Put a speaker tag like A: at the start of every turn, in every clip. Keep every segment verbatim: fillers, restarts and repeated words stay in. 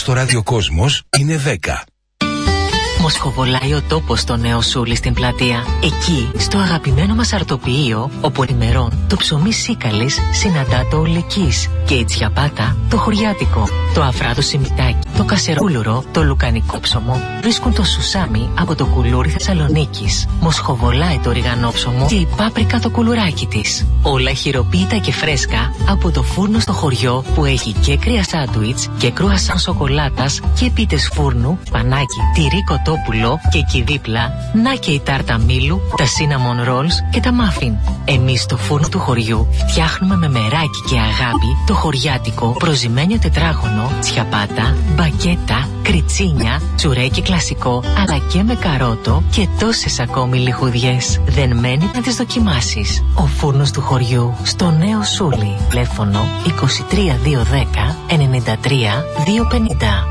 A: στο ραδιοκόσμος είναι δέκα.
B: Μοσχοβολάει ο τόπος στο Νέο Σούλι στην πλατεία. Εκεί, στο αγαπημένο μας αρτοποιείο, όπου ημερών το ψωμί Σίκαλης συναντά το Ολεκής και η τσιαπάτα το χωριάτικο, το αφράτο σιμιτάκι, το κασερούλουρο, το λουκανικό ψωμό βρίσκουν το σουσάμι από το κουλούρι Θεσσαλονίκης. Μοσχοβολάει το ριγανόψωμο και η πάπρικα το κουλουράκι της. Όλα χειροποίητα και φρέσκα από το φούρνο στο χωριό που έχει και κρύα σάντουιτς και κρουασάν σοκολάτας και πίτες φούρνου, πανάκι, τυρί κοτόπουλο και εκεί δίπλα να και η τάρτα μήλου, τα cinnamon rolls και τα muffin. Εμείς στο φούρνο του χωριού φτιάχνουμε με μεράκι και αγάπη το χωριάτικο προζυμένιο τετράγωνο, τσιαπάτα, μπακέτα, κριτσίνια, τσουρέκι κλασικό αλλά και με καρότο και τόσες ακόμη λιχουδιές. Δεν μένει να τις δοκιμάσεις. Ο φούρνος του χωριού στο Νέο Σούλι. Τηλέφωνο είκοσι τρία διακόσια δέκα ενενήντα τρία διακόσια πενήντα.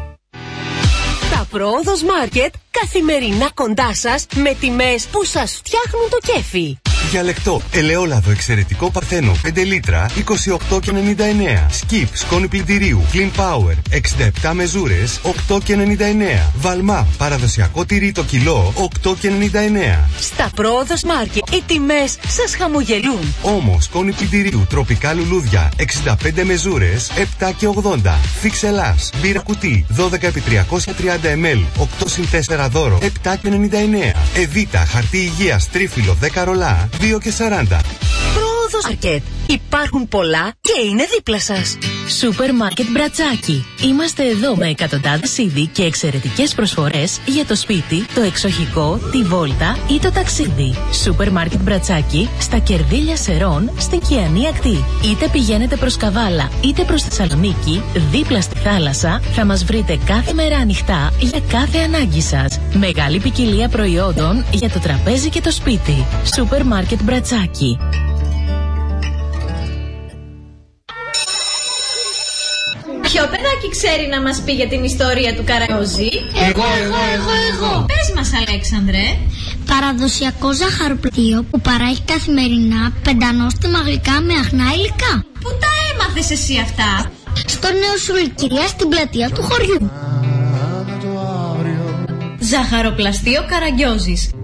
C: Τα Πρόοδος Μάρκετ καθημερινά κοντά σας με τιμές που σας φτιάχνουν το κέφι.
D: Για λεκτό, ελαιόλαδο εξαιρετικό Παρθένο πέντε λίτρα είκοσι οκτώ και ενενήντα εννέα. Σκιπ σκόνη πλυντηρίου Clean Power εξήντα επτά μεζούρες οκτώ και ενενήντα εννέα. Βαλμά παραδοσιακό τυρί το κιλό οκτώ και ενενήντα εννέα.
C: Στα Πρόοδος Μάρκετ οι τιμές σας χαμογελούν.
D: Όμως σκόνη πλυντηρίου τροπικά λουλούδια εξήντα πέντε μεζούρες επτά και ογδόντα. Φίξελάς μπύρα κουτί δώδεκα επί τριακόσια τριάντα μιλιλίτρα οκτώ συν τέσσερα δώρο επτά και ενενήντα εννέα. Εβίτα χαρτί υγείας τρίφυλλο δέκα ρολά δύο και σαράντα.
C: Πρόοδος Μάρκετ. Υπάρχουν πολλά και είναι δίπλα σας.
E: Σούπερ Μάρκετ Μπρατσάκι. Είμαστε εδώ με εκατοντάδες είδη και εξαιρετικές προσφορές για το σπίτι, το εξοχικό, τη βόλτα ή το ταξίδι. Σούπερ Μάρκετ Μπρατσάκι στα Κερδίλια Σερών στην Κιανή Ακτή. Είτε πηγαίνετε προς Καβάλα είτε προς Θεσσαλονίκη, δίπλα στη θάλασσα, θα μας βρείτε κάθε μέρα ανοιχτά για κάθε ανάγκη σας. Μεγάλη ποικιλία προϊόντων για το τραπέζι και το σπίτι. Σούπερ Μάρκετ Μπρατσάκι.
F: Ποιο παιδάκι ξέρει να μας πει για την ιστορία του Καραγκιόζη?
G: Εγώ, εγώ, εγώ, εγώ.
F: Πες μας, Αλέξανδρε.
G: Παραδοσιακό ζαχαροπλαστείο που παράγει καθημερινά πεντανόστιμα γλυκά με αχνά υλικά.
F: Πού τα έμαθες εσύ αυτά?
G: Στο Νέο Σούλι, κυρία, στην πλατεία του χωριού.
F: Ζαχαροπλαστείο Καραγκιόζης.